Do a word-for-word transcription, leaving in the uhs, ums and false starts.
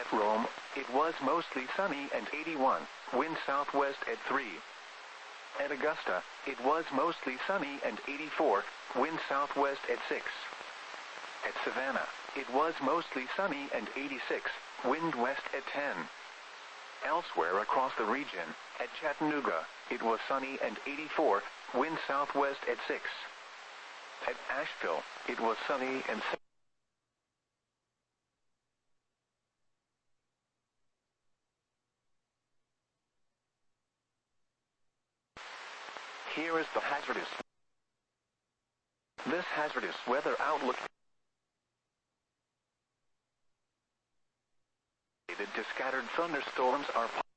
At Rome, it was mostly sunny and eighty-one, wind southwest at three. At Augusta, it was mostly sunny and eighty-four, wind southwest at six. At Savannah, it was mostly sunny and eighty-six, wind west at ten. Elsewhere across the region, at Chattanooga, it was sunny and eighty-four, wind southwest at six. At Asheville, it was sunny and Here is the hazardous. This hazardous weather outlook to scattered thunderstorms are